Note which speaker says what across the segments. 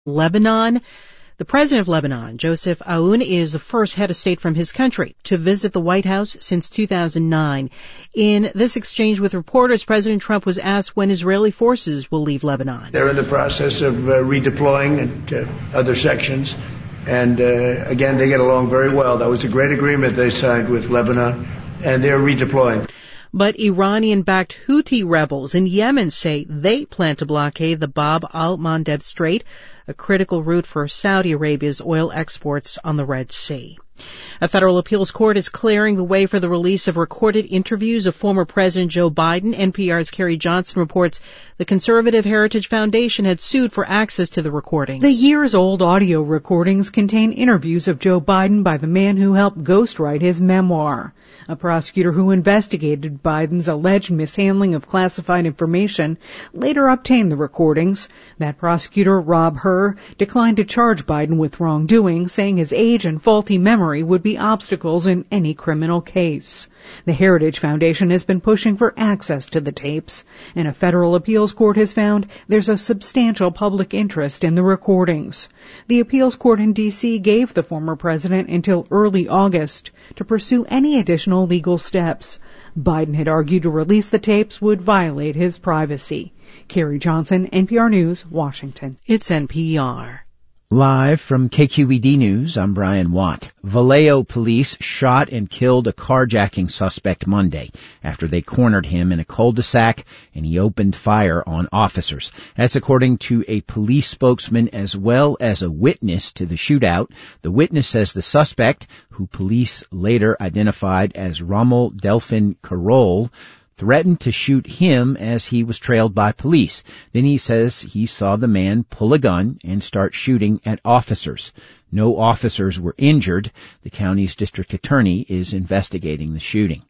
Speaker 1: Lebanon. The president of Lebanon, Joseph Aoun, is the first head of state from his country to visit the White House since 2009. In this exchange with reporters, President Trump was asked when Israeli forces will leave Lebanon.
Speaker 2: They're in the process of redeploying into other sections. And again, they get along very well. That was a great agreement they signed with Lebanon, and they're redeploying.
Speaker 1: But Iranian-backed Houthi rebels in Yemen say they plan to blockade the Bab al-Mandeb Strait, a critical route for Saudi Arabia's oil exports on the Red Sea. A federal appeals court is clearing the way for the release of recorded interviews of former President Joe Biden. NPR's Carrie Johnson reports the Conservative Heritage Foundation had sued for access to the recordings.
Speaker 3: The years-old audio recordings contain interviews of Joe Biden by the man who helped ghostwrite his memoir. A prosecutor who investigated Biden's alleged mishandling of classified information later obtained the recordings. That prosecutor, Rob Hur, declined to charge Biden with wrongdoing, saying his age and faulty memory would be obstacles in any criminal case. The Heritage Foundation has been pushing for access to the tapes, and a federal appeals court has found there's a substantial public interest in the recordings. The appeals court in D.C. gave the former president until early August to pursue any additional legal steps. Biden had argued to release the tapes would violate his privacy. Carrie Johnson, NPR News, Washington.
Speaker 1: It's NPR.
Speaker 4: Live from KQED News, I'm Brian Watt. Vallejo police shot and killed a carjacking suspect Monday after they cornered him in a cul-de-sac and he opened fire on officers. That's according to a police spokesman as well as a witness to the shootout. The witness says the suspect, who police later identified as Rommel Delphin Carroll, threatened to shoot him as he was trailed by police. Then he says he saw the man pull a gun and start shooting at officers. No officers were injured. The county's district attorney is investigating the shooting.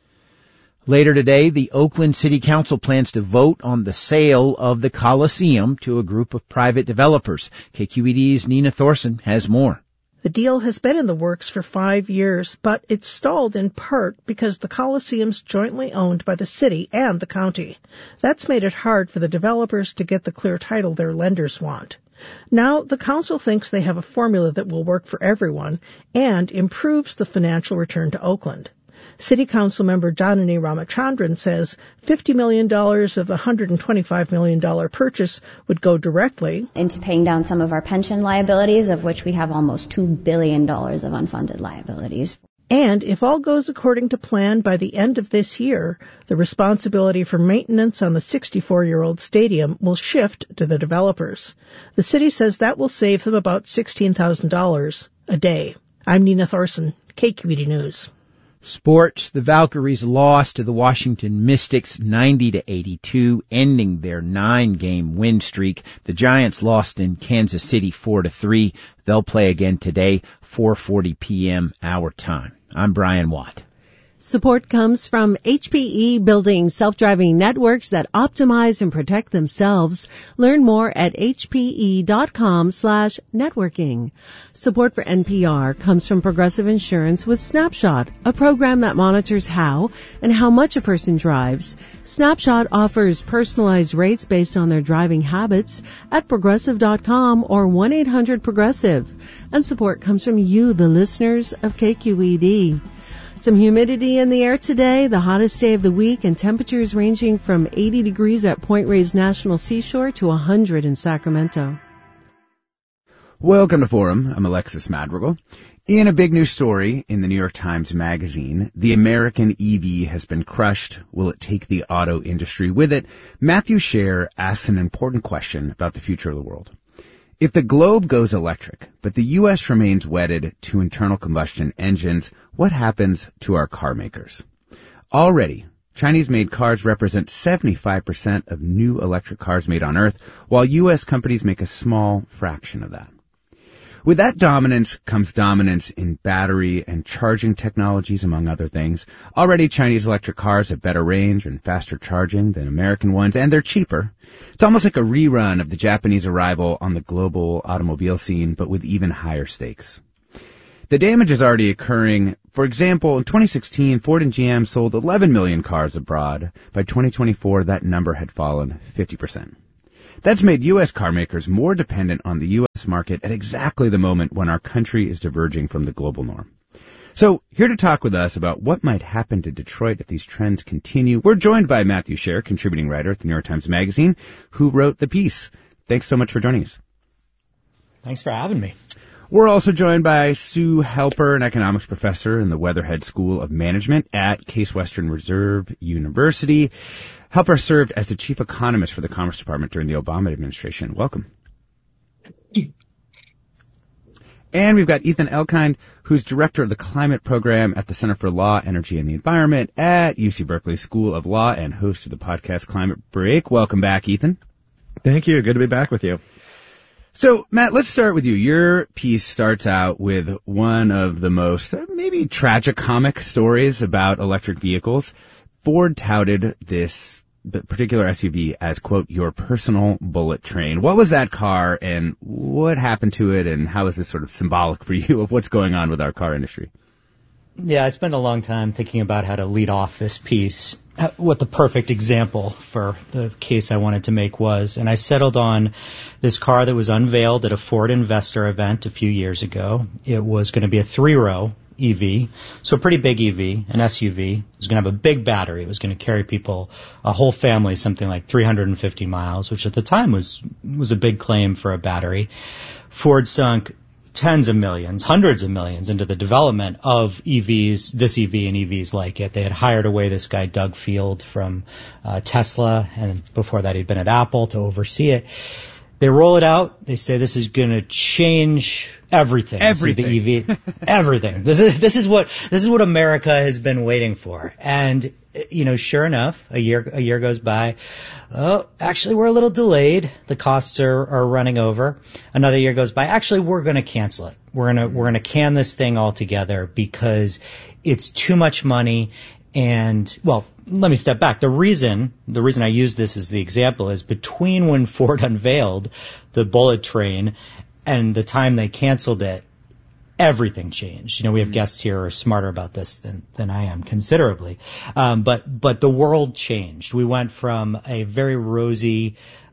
Speaker 4: Later today, the Oakland City Council plans to vote on the sale of the Coliseum to a group of private developers. KQED's Nina Thorson has more.
Speaker 5: The deal has been in the works for 5 years, but it's stalled in part because the Coliseum's jointly owned by the city and the county. That's made it hard for the developers to get the clear title their lenders want. Now, the council thinks they have a formula that will work for everyone and improves the financial return to Oakland. City Council member Janani Ramachandran says $50 million of the $125 million purchase would go directly
Speaker 6: into paying down some of our pension liabilities, of which we have almost $2 billion of unfunded liabilities.
Speaker 5: And if all goes according to plan, by the end of this year, the responsibility for maintenance on the 64-year-old stadium will shift to the developers. The city says that will save them about $16,000 a day. I'm Nina Thorson, KQED News.
Speaker 4: Sports, the Valkyries lost to the Washington Mystics 90-82, ending their 9-game win streak. The Giants lost in Kansas City 4-3. They'll play again today, 4:40 p.m. our time. I'm Brian Watt.
Speaker 7: Support comes from HPE, building self-driving networks that optimize and protect themselves. Learn more at hpe.com/networking. Support for NPR comes from Progressive Insurance with Snapshot, a program that monitors how and how much a person drives. Snapshot offers personalized rates based on their driving habits at Progressive.com or 1-800-PROGRESSIVE. And support comes from you, the listeners of KQED. Some humidity in the air today, the hottest day of the week, and temperatures ranging from 80 degrees at Point Reyes National Seashore to 100 in Sacramento.
Speaker 8: Welcome to Forum. I'm Alexis Madrigal. In a big news story in the New York Times Magazine, the American EV has been crushed. Will it take the auto industry with it? Matthew Scher asks an important question about the future of the world. If the globe goes electric, but the U.S. remains wedded to internal combustion engines, what happens to our car makers? Already, Chinese-made cars represent 75% of new electric cars made on Earth, while U.S. companies make a small fraction of that. With that dominance comes dominance in battery and charging technologies, among other things. Already, Chinese electric cars have better range and faster charging than American ones, and they're cheaper. It's almost like a rerun of the Japanese arrival on the global automobile scene, but with even higher stakes. The damage is already occurring. For example, in 2016, Ford and GM sold 11 million cars abroad. By 2024, that number had fallen 50%. That's made U.S. car makers more dependent on the U.S. market at exactly the moment when our country is diverging from the global norm. So, here to talk with us about what might happen to Detroit if these trends continue, we're joined by Matthew Sher, contributing writer at the New York Times Magazine, who wrote the piece. Thanks so much for joining us.
Speaker 9: Thanks for having me.
Speaker 8: We're also joined by Sue Helper, an economics professor in the Weatherhead School of Management at Case Western Reserve University. Helper served as the chief economist for the Commerce Department during the Obama administration. Welcome. And we've got Ethan Elkind, who's director of the climate program at the Center for Law, Energy, and the Environment at UC Berkeley School of Law and host of the podcast Climate Break. Welcome back, Ethan.
Speaker 10: Thank you. Good to be back with you.
Speaker 8: So, Matt, let's start with you. Your piece starts out with one of the most maybe tragicomic stories about electric vehicles. Ford touted this particular SUV as, quote, your personal bullet train. What was that car, and what happened to it, and how is this sort of symbolic for you of what's going on with our car industry?
Speaker 9: Yeah, I spent a long time thinking about how to lead off this piece, what the perfect example for the case I wanted to make was, and I settled on this car that was unveiled at a Ford Investor event a few years ago. It was going to be a 3-row EV, so a pretty big EV, an SUV. It was going to have a big battery. It was going to carry people, a whole family, something like 350 miles, which at the time was a big claim for a battery. Ford sunk tens of millions, hundreds of millions into the development of EVs, this EV and EVs like it. They had hired away this guy, Doug Field, from Tesla, and before that he'd been at Apple to oversee it. They roll it out. They say this is going to change everything.
Speaker 8: Everything.
Speaker 9: This is the EV. Everything. This is what America has been waiting for. And sure enough, a year goes by. Oh, actually, we're a little delayed. The costs are running over. Another year goes by. Actually, we're going to cancel it. We're going to can this thing altogether because it's too much money. And, well, let me step back. The reason I use this as the example is between when Ford unveiled the bullet train and the time they canceled it, everything changed. We have guests here who are smarter about this than I am considerably. But the world changed. We went from a very rosy,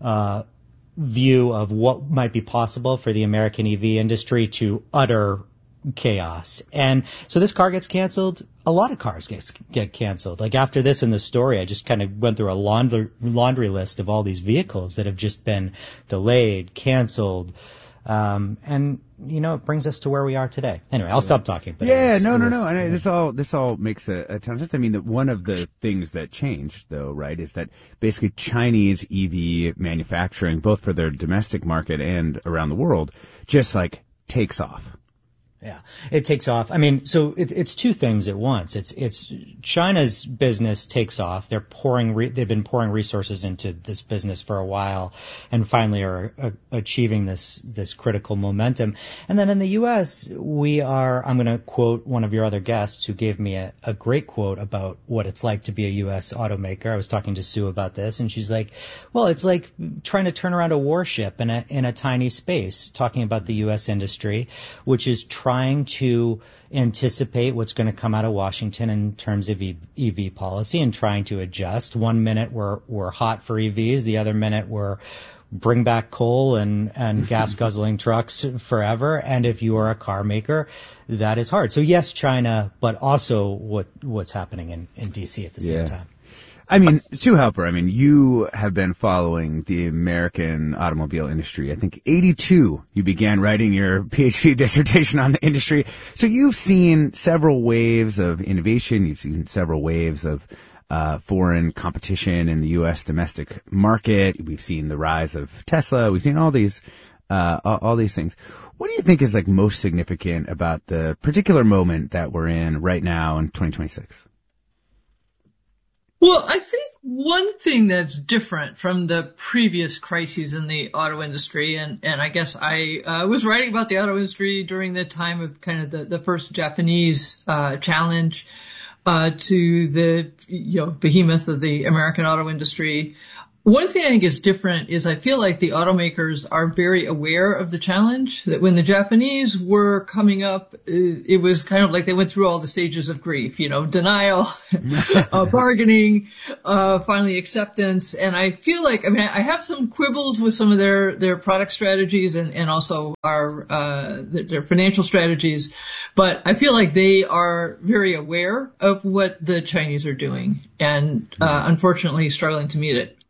Speaker 9: view of what might be possible for the American EV industry to utter chaos. And so this car gets canceled. A lot of cars get canceled. Like after this in the story, I just kind of went through a laundry list of all these vehicles that have just been delayed, canceled. And it brings us to where we are today. Anyway, I'll stop talking. But
Speaker 8: No. This all makes a ton of sense. I mean, one of the things that changed, though, right, is that basically Chinese EV manufacturing, both for their domestic market and around the world, just like takes off.
Speaker 9: Yeah, it takes off. I mean, so it's two things at once. It's China's business takes off. They've been pouring resources into this business for a while, and finally are achieving this critical momentum. And then in the U.S., I'm going to quote one of your other guests who gave me a great quote about what it's like to be a U.S. automaker. I was talking to Sue about this, and she's like, well, it's like trying to turn around a warship in a tiny space, talking about the U.S. industry, which is trying to anticipate what's going to come out of Washington in terms of EV policy and trying to adjust. 1 minute we're hot for EVs, the other minute we're bring back coal and gas guzzling trucks forever. And if you are a car maker, that is hard. So yes, China, but also what's happening in DC at the same time.
Speaker 8: I mean, Sue Helper, you have been following the American automobile industry. I think 82, you began writing your PhD dissertation on the industry. So you've seen several waves of innovation. You've seen several waves of foreign competition in the U.S. domestic market. We've seen the rise of Tesla. We've seen all these things. What do you think is like most significant about the particular moment that we're in right now in 2026?
Speaker 11: Well, I think one thing that's different from the previous crises in the auto industry, and I guess I was writing about the auto industry during the time of kind of the first Japanese challenge to the behemoth of the American auto industry. One thing I think is different is I feel like the automakers are very aware of the challenge, that when the Japanese were coming up, it was kind of like they went through all the stages of grief, denial, bargaining, finally acceptance. And I feel like, I have some quibbles with some of their product strategies and also their financial strategies, but I feel like they are very aware of what the Chinese are doing and, unfortunately struggling to meet it.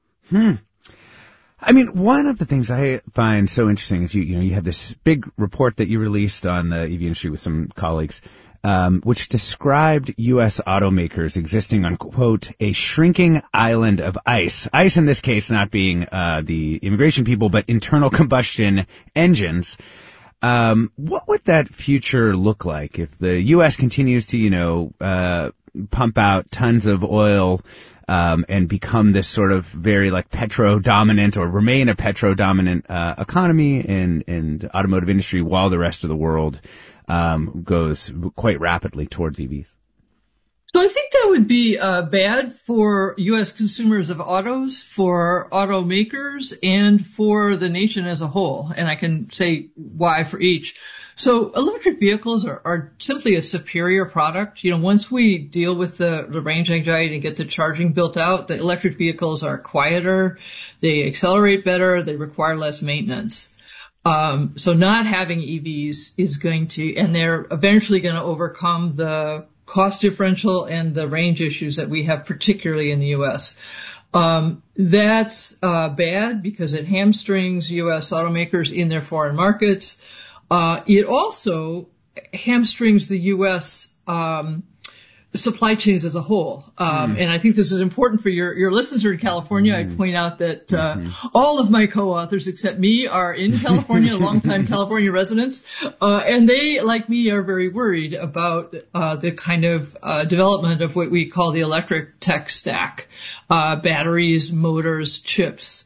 Speaker 8: One of the things I find so interesting is you have this big report that you released on the EV industry with some colleagues, which described U.S. automakers existing on, quote, a shrinking island of ice. Ice in this case not being the immigration people, but internal combustion engines. What would that future look like if the U.S. continues to, pump out tons of oil and become this sort of very like petro-dominant or remain a petro-dominant economy and automotive industry while the rest of the world goes quite rapidly towards EVs?
Speaker 11: So I think that would be bad for U.S. consumers of autos, for automakers, and for the nation as a whole. And I can say why for each. So electric vehicles are simply a superior product. Once we deal with the range anxiety and get the charging built out, the electric vehicles are quieter, they accelerate better, they require less maintenance. So not having EVs is going to, and they're eventually going to overcome the cost differential and the range issues that we have, particularly in the U.S. That's bad because it hamstrings U.S. automakers in their foreign markets. It also hamstrings the U.S. Supply chains as a whole. And I think this is important for your listeners who are in California. I point out that all of my co-authors except me are in California, longtime California residents. And they, like me, are very worried about the kind of development of what we call the electric tech stack, batteries, motors, chips.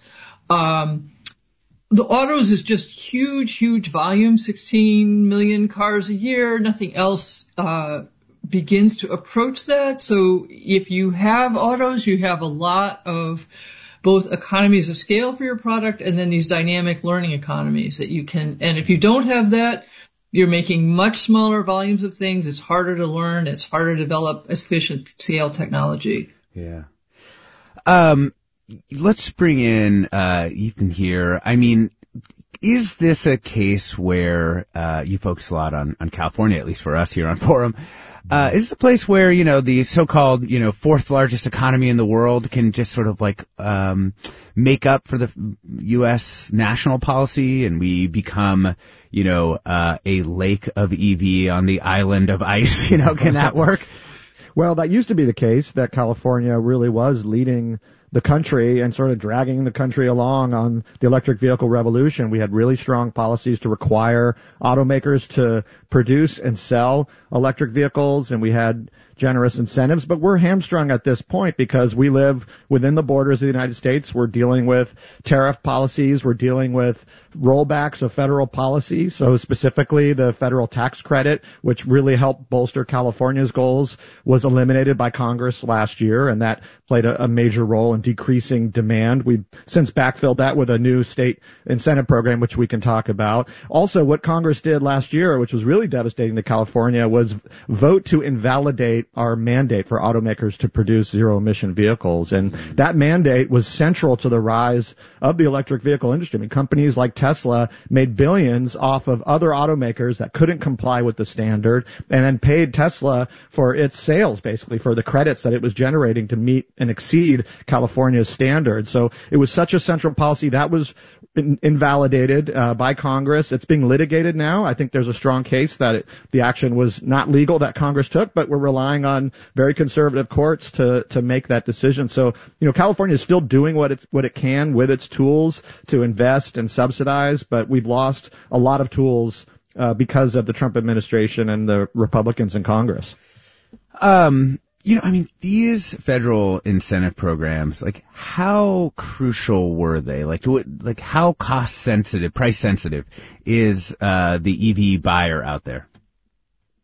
Speaker 11: The autos is just huge volume, 16 million cars a year. Nothing else begins to approach that. So if you have autos, you have a lot of both economies of scale for your product and then these dynamic learning economies that you can, and if you don't have that, you're making much smaller volumes of things. It's harder to learn. It's harder to develop efficient scale technology.
Speaker 8: Yeah. Let's bring in Ethan here. Is this a case where you focus a lot on California, at least for us here on Forum? Is this a place where, the so-called, fourth largest economy in the world can just sort of like make up for the U.S. national policy and we become, a lake of EV on the island of ice? Can that work?
Speaker 10: Well, that used to be the case, that California really was leading the country and sort of dragging the country along on the electric vehicle revolution. We had really strong policies to require automakers to produce and sell electric vehicles, and we had generous incentives, but we're hamstrung at this point because we live within the borders of the United States. We're dealing with tariff policies. We're dealing with rollbacks of federal policy. So specifically the federal tax credit, which really helped bolster California's goals, was eliminated by Congress last year, and that played a major role in decreasing demand. We've since backfilled that with a new state incentive program, which we can talk about. Also, what Congress did last year, which was really devastating to California, was vote to invalidate our mandate for automakers to produce zero-emission vehicles. And that mandate was central to the rise of the electric vehicle industry. Companies like Tesla made billions off of other automakers that couldn't comply with the standard and then paid Tesla for its sales, basically, for the credits that it was generating to meet and exceed California's standards. So it was such a central policy that was invalidated by Congress. It's being litigated now. I think there's a strong case that the action was not legal that Congress took, but we're relying on very conservative courts to make that decision. So, California is still doing what it can with its tools to invest and subsidize, but we've lost a lot of tools because of the Trump administration and the Republicans in Congress.
Speaker 8: These federal incentive programs, how crucial were they? How price sensitive is the EV buyer out there?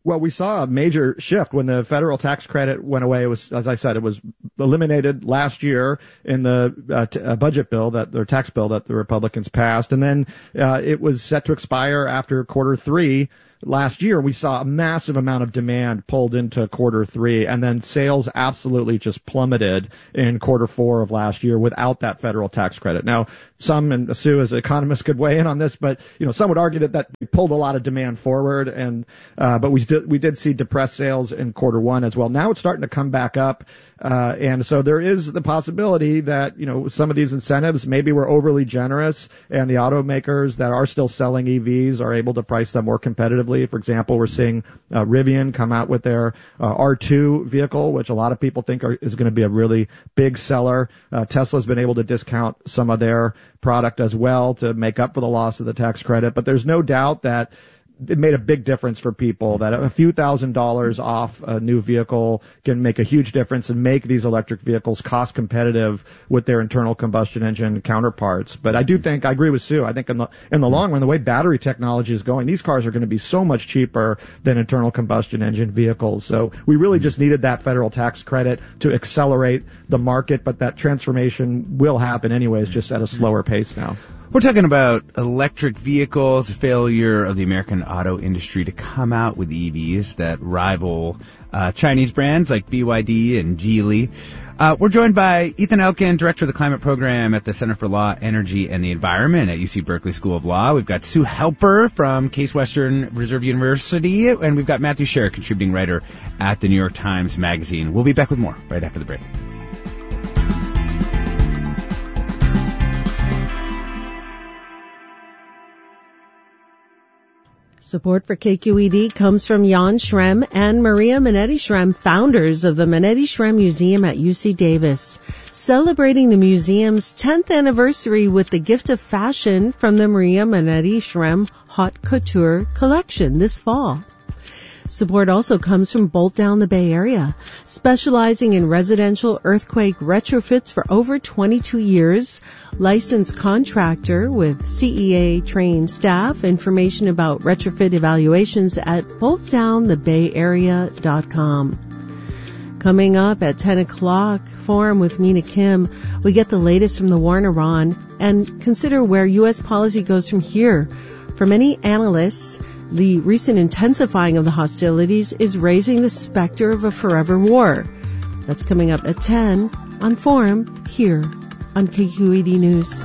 Speaker 10: Well, we saw a major shift when the federal tax credit went away. It was, as I said, it was eliminated last year in the budget bill or tax bill that the Republicans passed. And then it was set to expire after quarter 3 last year. We saw a massive amount of demand pulled into quarter 3, and then sales absolutely just plummeted in quarter 4 of last year without that federal tax credit. Now, some, and Sue as an economist could weigh in on this, but some would argue that pulled a lot of demand forward, and but we did see depressed sales in quarter 1 as well. Now it's starting to come back up. And so there is the possibility that, some of these incentives maybe were overly generous, and the automakers that are still selling EVs are able to price them more competitively. For example, we're seeing Rivian come out with their R2 vehicle, which a lot of people think is going to be a really big seller. Tesla's been able to discount some of their product as well to make up for the loss of the tax credit. But there's no doubt that it made a big difference for people, that a few $1,000s off a new vehicle can make a huge difference and make these electric vehicles cost competitive with their internal combustion engine counterparts. But I agree with Sue. I think in the long run, the way battery technology is going, these cars are going to be so much cheaper than internal combustion engine vehicles. So we really just needed that federal tax credit to accelerate the market, but that transformation will happen anyways, just at a slower pace now.
Speaker 8: We're talking about electric vehicles, the failure of the American auto industry to come out with EVs that rival Chinese brands like BYD and Geely. We're joined by Ethan Elkin, Director of the Climate Program at the Center for Law, Energy, and the Environment at UC Berkeley School of Law. We've got Sue Helper from Case Western Reserve University, and we've got Matthew Sher, contributing writer at the New York Times Magazine. We'll be back with more right after the break.
Speaker 7: Support for KQED comes from Jan Schrem and Maria Minetti-Schrem, founders of the Minetti-Schrem Museum at UC Davis, celebrating the museum's 10th anniversary with the gift of fashion from the Maria Minetti-Schrem Haute Couture collection this fall. Support also comes from Bolt Down the Bay Area, specializing in residential earthquake retrofits for over 22 years, licensed contractor with CEA-trained staff. Information about retrofit evaluations at boltdownthebayarea.com. Coming up at 10 o'clock, Forum with Mina Kim, we get the latest from the war in Iran and consider where U.S. policy goes from here. For many analysts, the recent intensifying of the hostilities is raising the specter of a forever war. That's coming up at 10 on Forum here on KQED News.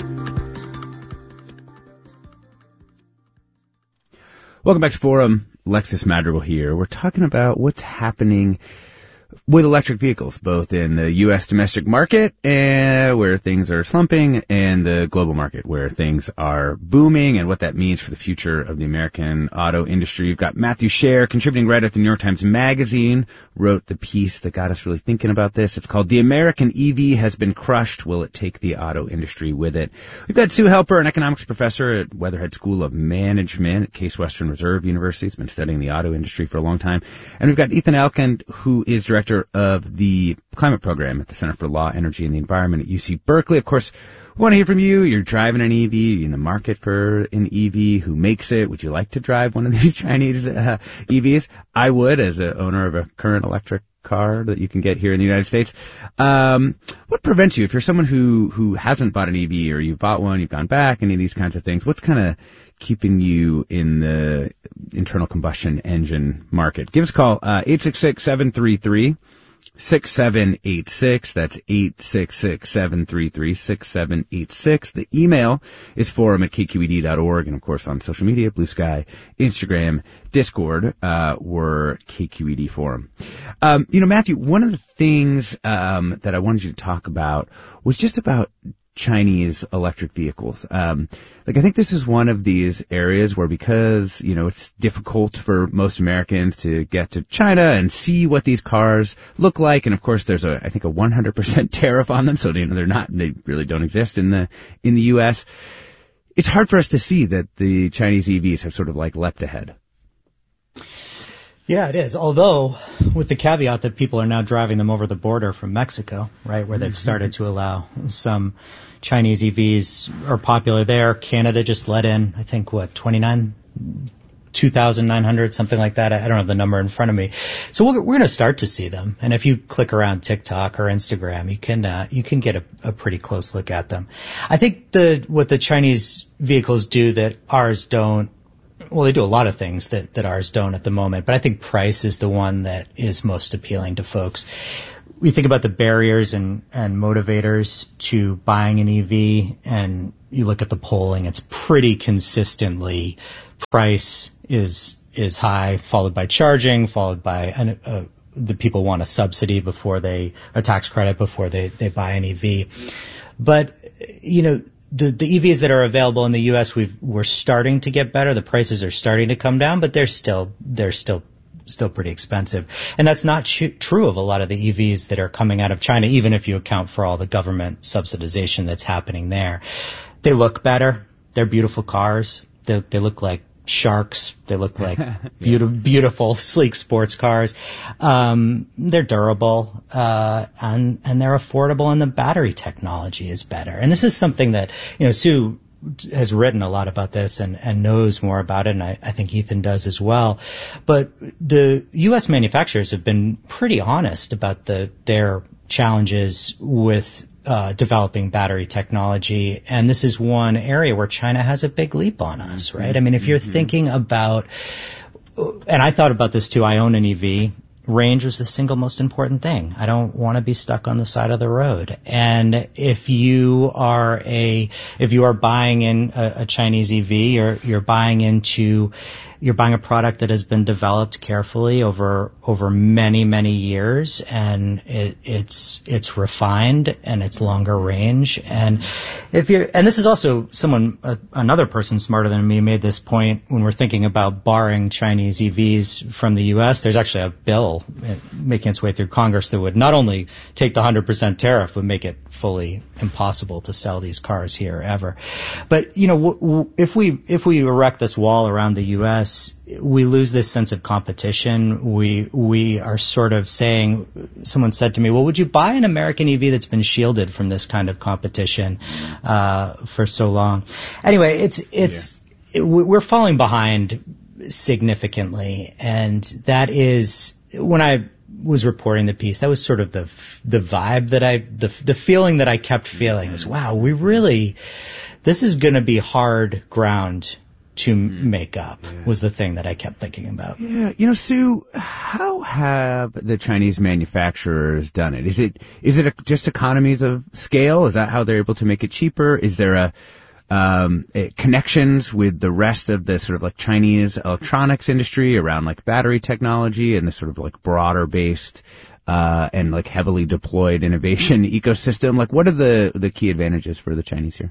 Speaker 8: Welcome back to Forum. Alexis Madrigal here. We're talking about what's happening with electric vehicles, both in the U.S. domestic market, where things are slumping, and the global market, where things are booming, and what that means for the future of the American auto industry. You've got Matthew Sher, contributing writer at the New York Times Magazine, wrote the piece that got us really thinking about this. It's called "The American EV Has Been Crushed. Will It Take the Auto Industry With It?" We've got Sue Helper, an economics professor at Weatherhead School of Management at Case Western Reserve University. He's been studying the auto industry for a long time. And we've got Ethan Elkin, who is director of the Climate Program at the Center for Law, Energy, and the Environment at UC Berkeley. Of course, we want to hear from you. You're driving an EV. You're in the market for an EV. Who makes it? Would you like to drive one of these Chinese EVs? I would, as an owner of a current electric car that you can get here in the United States. What prevents you, if you're someone who hasn't bought an EV, or you've bought one, you've gone back, any of these kinds of things, what's kind of keeping you in the internal combustion engine market? Give us a call, 866-733-6786. That's 866-733-6786. The email is forum@kqed.org. And, of course, on social media, Blue Sky, Instagram, Discord, we're KQED Forum. Matthew, one of the things that I wanted you to talk about was just about Chinese electric vehicles. I think this is one of these areas where, because, it's difficult for most Americans to get to China and see what these cars look like. And of course, there's I think a 100% tariff on them. So, they really don't exist in the U.S. It's hard for us to see that the Chinese EVs have sort of leapt ahead.
Speaker 9: Yeah, it is. Although, with the caveat that people are now driving them over the border from Mexico, right, where they've started to allow some Chinese EVs are popular there. Canada just let in, I think, 29 2,900, something like that. I don't have the number in front of me. So we're going to start to see them. And if you click around TikTok or Instagram, you can get a pretty close look at them. I think what the Chinese vehicles do that ours don't, well, they do a lot of things that ours don't at the moment, but I think price is the one that is most appealing to folks. We think about the barriers and motivators to buying an EV, and you look at the polling, it's pretty consistently price is high, followed by charging, followed by the people want a subsidy a tax credit before they buy an EV. But, the EVs that are available in the U.S., we're starting to get better. The prices are starting to come down, but they're still pretty expensive. And that's not true of a lot of the EVs that are coming out of China, even if you account for all the government subsidization that's happening there. They look better. They're beautiful cars. They look like sharks. They look like beautiful, sleek sports cars. They're durable, and they're affordable, and the battery technology is better. And this is something that, Sue has written a lot about this and knows more about it, and I think Ethan does as well. But the U.S. manufacturers have been pretty honest about their challenges with developing battery technology, and this is one area where China has a big leap on us, right? I mean, if you're thinking about, and I thought about this too, I own an EV. Range was the single most important thing. I don't want to be stuck on the side of the road. And if you are buying in a Chinese EV, or you're buying a product that has been developed carefully over many, many years, and it's refined and it's longer range. And this is also another person smarter than me made this point when we're thinking about barring Chinese EVs from the U.S. There's actually a bill making its way through Congress that would not only take the 100% tariff, but make it fully impossible to sell these cars here ever. But, if we erect this wall around the U.S., we lose this sense of competition. We are sort of saying, someone said to me, well, would you buy an American EV that's been shielded from this kind of competition for so long? Anyway, we're falling behind significantly, and that is, when I was reporting the piece, that was sort of the vibe the feeling that I kept feeling is, wow, this is going to be hard ground to make up, was the thing that I kept thinking about.
Speaker 8: Yeah, Sue, how have the Chinese manufacturers done it? Is it just economies of scale? Is that how they're able to make it cheaper? Is there connections with the rest of the sort of like Chinese electronics industry around like battery technology and the sort of like broader based and like heavily deployed innovation ecosystem? Like, what are the key advantages for the Chinese here?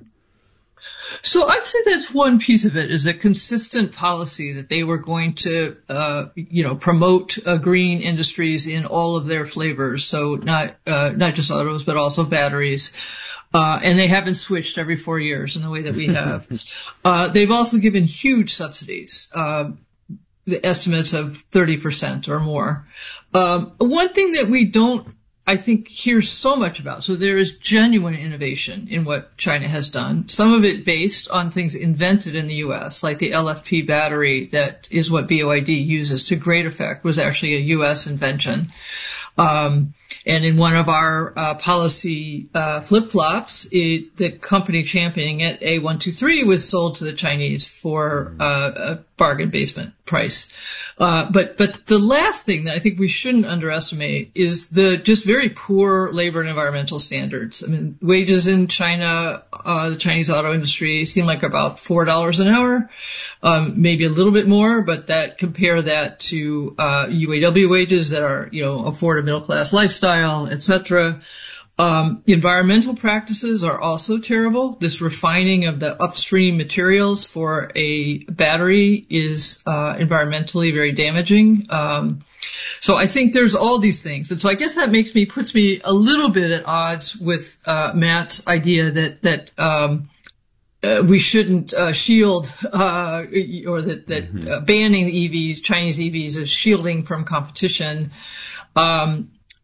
Speaker 11: So I'd say that's one piece of it, is a consistent policy that they were going to, promote green industries in all of their flavors. So not just autos, but also batteries. And they haven't switched every 4 years in the way that we have. They've also given huge subsidies, the estimates of 30% or more. One thing that we don't, I think, hear so much about. So there is genuine innovation in what China has done. Some of it based on things invented in the U.S., like the LFP battery that is what BYD uses to great effect, was actually a U.S. invention. And in one of our policy flip-flops, the company championing it, A123, was sold to the Chinese for a bargain basement price. But the last thing that I think we shouldn't underestimate is the just very poor labor and environmental standards. I mean, wages in China, the Chinese auto industry, seem like about $4 an hour, maybe a little bit more, but compare that to UAW wages that are, afford a middle class lifestyle, etc. Environmental practices are also terrible. This refining of the upstream materials for a battery is environmentally very damaging. So I think there's all these things. And so I guess that puts me a little bit at odds with Matt's idea that we shouldn't shield or that banning the EVs, Chinese EVs, is shielding from competition.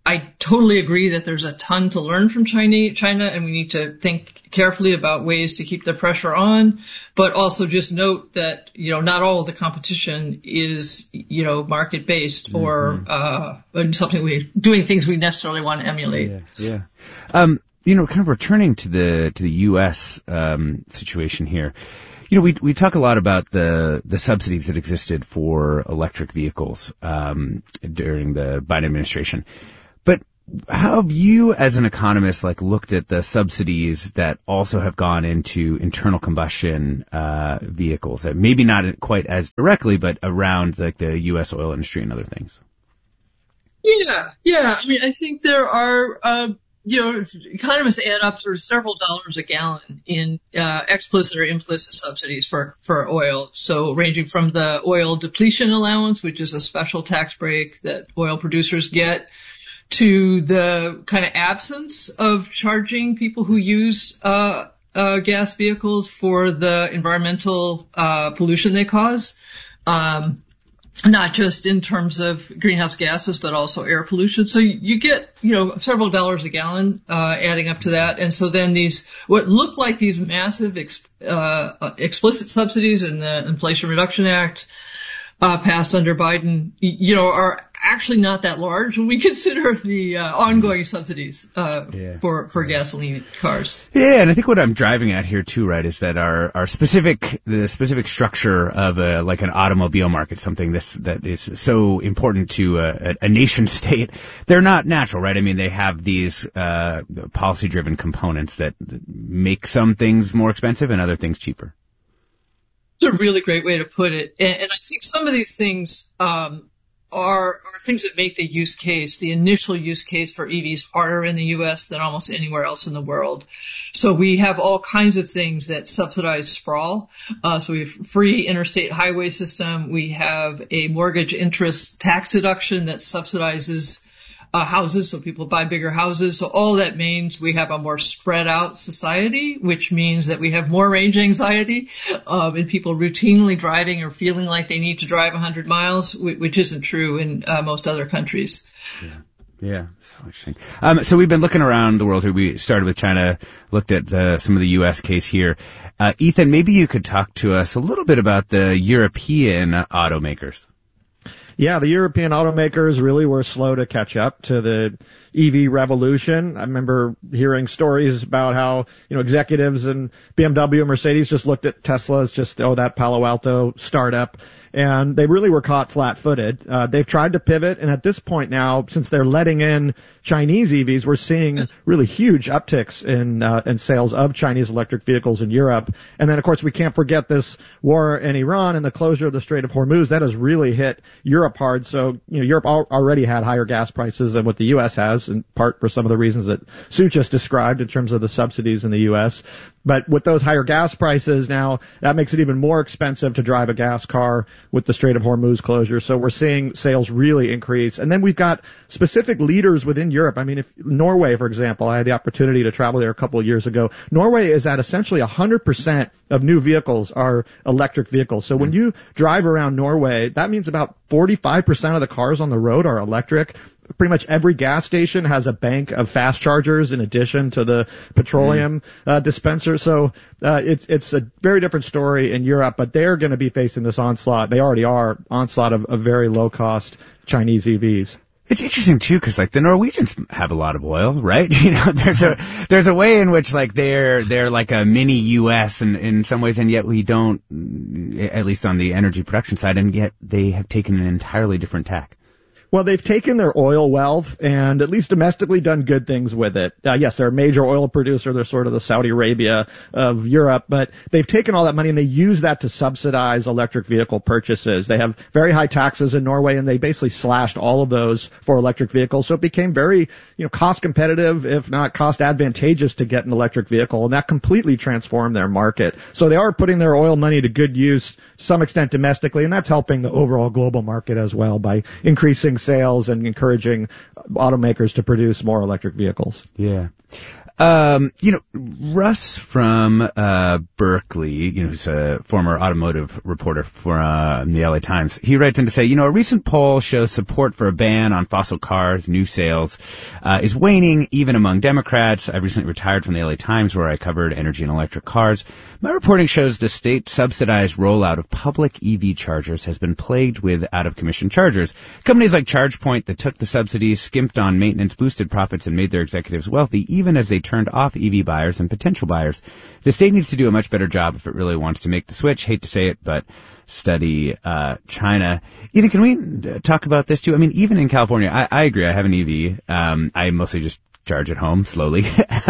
Speaker 11: I totally agree that there's a ton to learn from China, and we need to think carefully about ways to keep the pressure on, but also just note that, not all of the competition is, market-based or something doing things we necessarily want to emulate.
Speaker 8: Yeah. Kind of returning to the U.S. situation here. We talk a lot about the subsidies that existed for electric vehicles during the Biden administration. But how have you, as an economist, looked at the subsidies that also have gone into internal combustion vehicles? Maybe not quite as directly, but around the U.S. oil industry and other things.
Speaker 11: Yeah. I mean, I think there are, economists add up sort of several dollars a gallon in explicit or implicit subsidies for oil. So ranging from the oil depletion allowance, which is a special tax break that oil producers get, to the kind of absence of charging people who use gas vehicles for the environmental pollution they cause, not just in terms of greenhouse gases, but also air pollution. So you get, several dollars a gallon adding up to that. And so then what look like these massive explicit subsidies in the Inflation Reduction Act passed under Biden, are actually not that large when we consider the ongoing subsidies for gasoline cars.
Speaker 8: Yeah, and I think what I'm driving at here too, right, is that the specific structure of an automobile market, something that is so important to a nation state, they're not natural, right? I mean, they have these policy-driven components that make some things more expensive and other things cheaper.
Speaker 11: It's a really great way to put it, and I think some of these things are things that make the initial use case for EVs harder in the U.S. than almost anywhere else in the world. So we have all kinds of things that subsidize sprawl. So we have free interstate highway system. We have a mortgage interest tax deduction that subsidizes houses, so people buy bigger houses. So all that means we have a more spread out society, which means that we have more range anxiety, and people routinely driving or feeling like they need to drive 100 miles, which isn't true in most other countries.
Speaker 8: Yeah, so interesting. So we've been looking around the world here. We started with China, looked at some of the U.S. case here. Ethan, maybe you could talk to us a little bit about the European automakers.
Speaker 10: Yeah, the European automakers really were slow to catch up to the EV revolution. I remember hearing stories about how, executives and BMW and Mercedes just looked at Tesla as just, that Palo Alto startup. And they really were caught flat-footed. They've tried to pivot, and at this point now, since they're letting in Chinese EVs, we're seeing really huge upticks in sales of Chinese electric vehicles in Europe. And then, of course, we can't forget this war in Iran and the closure of the Strait of Hormuz. That has really hit Europe hard. So, Europe already had higher gas prices than what the U.S. has, in part for some of the reasons that Sue just described in terms of the subsidies in the U.S. But with those higher gas prices now, that makes it even more expensive to drive a gas car with the Strait of Hormuz closure. So we're seeing sales really increase. And then we've got specific leaders within Europe. I mean, if Norway, for example, I had the opportunity to travel there a couple of years ago. Norway is at essentially 100% of new vehicles are electric vehicles. So when you drive around Norway, that means about 45% of the cars on the road are electric. Pretty much every gas station has a bank of fast chargers in addition to the petroleum dispenser. So it's a very different story in Europe, but they're going to be facing this onslaught. They already are onslaught of very low cost Chinese EVs.
Speaker 8: It's interesting too, because the Norwegians have a lot of oil, right? There's a way in which they're like a mini U.S. in some ways, and yet we don't, at least on the energy production side, and yet they have taken an entirely different tack.
Speaker 10: Well, they've taken their oil wealth and at least domestically done good things with it. Yes, they're a major oil producer. They're sort of the Saudi Arabia of Europe, but they've taken all that money and they use that to subsidize electric vehicle purchases. They have very high taxes in Norway and they basically slashed all of those for electric vehicles. So it became very, cost competitive, if not cost advantageous to get an electric vehicle, and that completely transformed their market. So they are putting their oil money to good use to some extent domestically, and that's helping the overall global market as well by increasing sales and encouraging automakers to produce more electric vehicles.
Speaker 8: Yeah. Russ from Berkeley, who's a former automotive reporter for the LA Times, he writes in to say, a recent poll shows support for a ban on fossil cars, new sales, is waning even among Democrats. I recently retired from the LA Times where I covered energy and electric cars. My reporting shows the state-subsidized rollout of public EV chargers has been plagued with out-of-commission chargers. Companies like ChargePoint that took the subsidies, skimped on maintenance, boosted profits, and made their executives wealthy, even as they turned off EV buyers and potential buyers. The state needs to do a much better job if it really wants to make the switch. Hate to say it, but study China. Ethan, can we talk about this too? I mean, even in California, I agree. I have an EV. I mostly just charge at home slowly.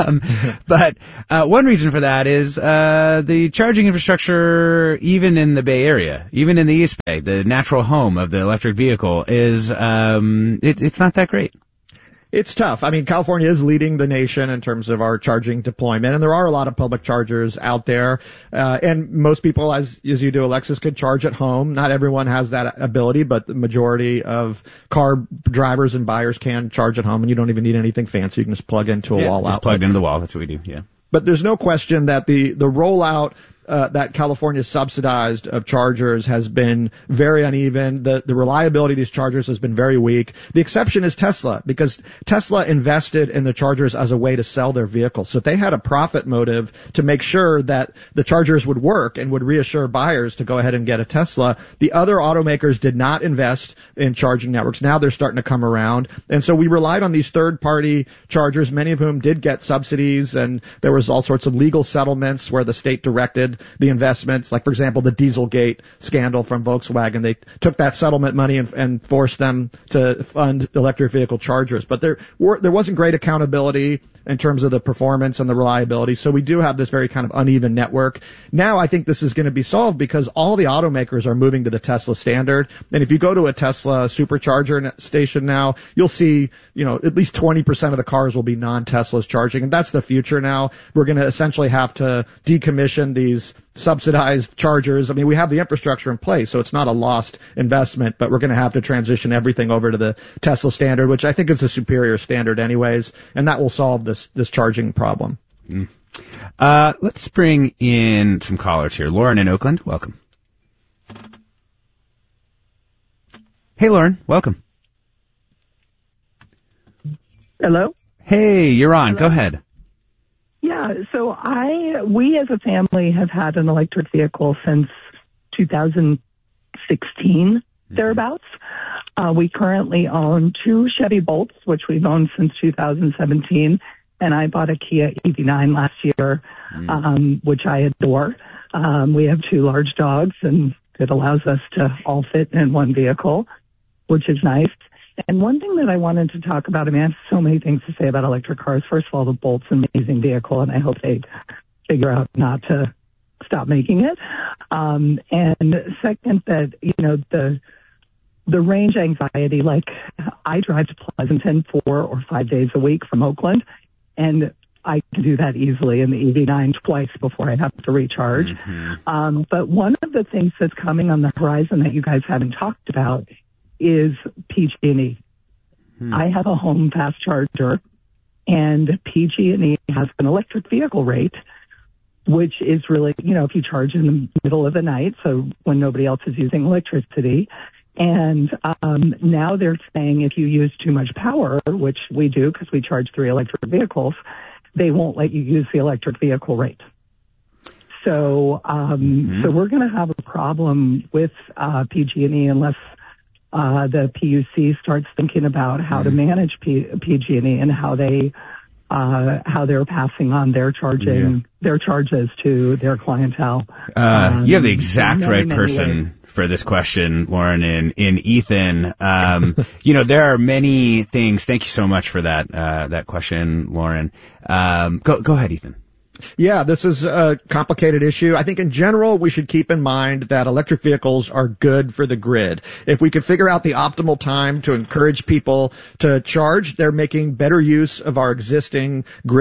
Speaker 8: But one reason for that is the charging infrastructure, even in the Bay Area, even in the East Bay, the natural home of the electric vehicle, is it's not that great.
Speaker 10: It's tough. I mean, California is leading the nation in terms of our charging deployment, and there are a lot of public chargers out there. And most people, as you do, Alexis, could charge at home. Not everyone has that ability, but the majority of car drivers and buyers can charge at home, and you don't even need anything fancy. You can just plug into a wall outlet.
Speaker 8: Just plugged into the wall. That's what we do, yeah.
Speaker 10: But there's no question that the rollout that California subsidized of chargers has been very uneven. The reliability of these chargers has been very weak. The exception is Tesla, because Tesla invested in the chargers as a way to sell their vehicles. So they had a profit motive to make sure that the chargers would work and would reassure buyers to go ahead and get a Tesla. The other automakers did not invest in charging networks. Now they're starting to come around. And so we relied on these third-party chargers, many of whom did get subsidies, and there was all sorts of legal settlements where the state directed the investments, like, for example, the Dieselgate scandal from Volkswagen. They took that settlement money and forced them to fund electric vehicle chargers. But there wasn't great accountability in terms of the performance and the reliability. So we do have this very kind of uneven network. Now I think this is going to be solved because all the automakers are moving to the Tesla standard. And if you go to a Tesla supercharger station now, you'll see, at least 20% of the cars will be non-Teslas charging. And that's the future now. We're going to essentially have to decommission these subsidized chargers. I mean, we have the infrastructure in place, so it's not a lost investment, but we're going to have to transition everything over to the Tesla standard, which I think is a superior standard anyways, and that will solve this charging problem.
Speaker 8: Let's bring in some callers here. Lauren in Oakland, welcome. Hey, Lauren, welcome.
Speaker 12: Hello?
Speaker 8: Hey, you're on. Hello. Go ahead.
Speaker 12: Yeah, so we as a family have had an electric vehicle since 2016, thereabouts. We currently own 2 Chevy Bolts, which we've owned since 2017, and I bought a Kia EV9 last year, which I adore. We have 2 large dogs, and it allows us to all fit in one vehicle, which is nice. And one thing that I wanted to talk about, I mean, I have so many things to say about electric cars. First of all, the Bolt's an amazing vehicle, and I hope they figure out not to stop making it. And second, that, the range anxiety, like I drive to Pleasanton 4 or 5 days a week from Oakland, and I can do that easily in the EV9 twice before I have to recharge. Mm-hmm. But one of the things that's coming on the horizon that you guys haven't talked about is PG&E. I have a home fast charger, and PG&E has an electric vehicle rate, which is really, if you charge in the middle of the night, so when nobody else is using electricity. And now they're saying if you use too much power, which we do because we charge 3 electric vehicles, they won't let you use the electric vehicle rate. So, so we're going to have a problem with PG&E unless the PUC starts thinking about how to manage PG&E and how they're passing on their charges to their clientele.
Speaker 8: You have the exact right person for this question, Lauren, in Ethan. There are many things. Thank you so much for that question, Lauren. Go ahead, Ethan.
Speaker 10: Yeah, this is a complicated issue. I think in general, we should keep in mind that electric vehicles are good for the grid. If we could figure out the optimal time to encourage people to charge, they're making better use of our existing grid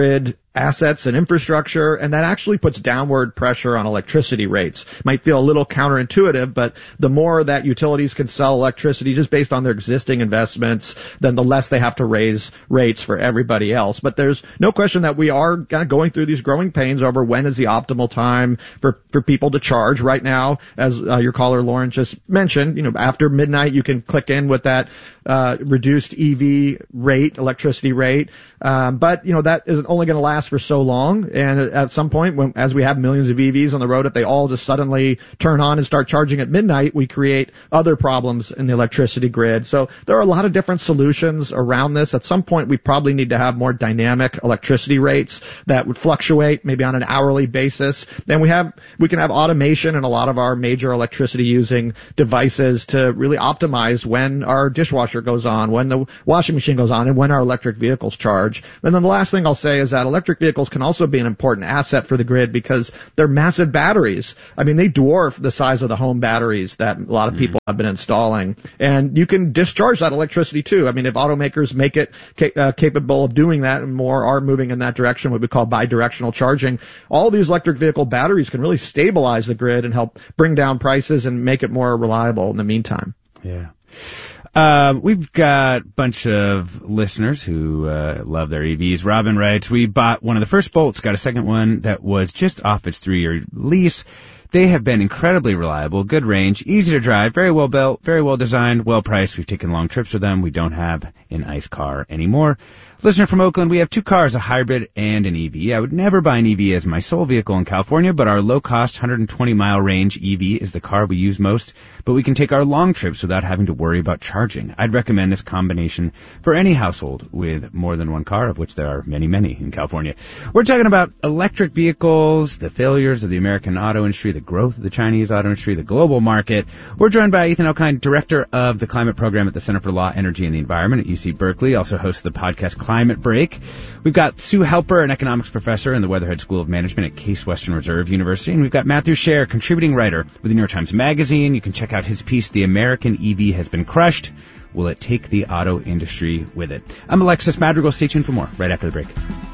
Speaker 10: assets and infrastructure, and that actually puts downward pressure on electricity rates. Might feel a little counterintuitive, but the more that utilities can sell electricity just based on their existing investments, then the less they have to raise rates for everybody else. But there's no question that we are kind of going through these growing pains over when is the optimal time for people to charge. Right now, as your caller Lauren just mentioned, after midnight you can click in with that reduced EV rate, electricity rate. But that isn't only going to last for so long. And at some point, as we have millions of EVs on the road, if they all just suddenly turn on and start charging at midnight, we create other problems in the electricity grid. So there are a lot of different solutions around this. At some point, we probably need to have more dynamic electricity rates that would fluctuate maybe on an hourly basis. Then we can have automation in a lot of our major electricity using devices to really optimize when our dishwasher goes on, when the washing machine goes on, and when our electric vehicles charge. And then the last thing I'll say is that electric vehicles can also be an important asset for the grid because they're massive batteries. I mean, they dwarf the size of the home batteries that a lot of people have been installing. And you can discharge that electricity too. I mean, if automakers make it capable of doing that, and more are moving in that direction, what we call bidirectional charging, all these electric vehicle batteries can really stabilize the grid and help bring down prices and make it more reliable in the meantime.
Speaker 8: Yeah. We've got a bunch of listeners who love their EVs. Robin writes, we bought one of the first Bolts, got a second one that was just off its 3-year lease. They have been incredibly reliable, good range, easy to drive, very well built, very well designed, well priced. We've taken long trips with them. We don't have an ICE car anymore. Listener from Oakland, we have 2 cars, a hybrid and an EV. I would never buy an EV as my sole vehicle in California, but our low-cost 120-mile range EV is the car we use most, but we can take our long trips without having to worry about charging. I'd recommend this combination for any household with more than one car, of which there are many, many in California. We're talking about electric vehicles, the failures of the American auto industry, the growth of the Chinese auto industry, the global market. We're joined by Ethan Elkind, director of the climate program at the Center for Law, Energy, and the Environment at UC Berkeley, also hosts the podcast Climate Break. We've got Sue Helper, an economics professor in the Weatherhead School of Management at Case Western Reserve University. And we've got Matthew Sher, contributing writer with the New York Times Magazine. You can check out his piece, The American EV Has Been Crushed. Will it take the auto industry with it? I'm Alexis Madrigal. Stay tuned for more right after the break.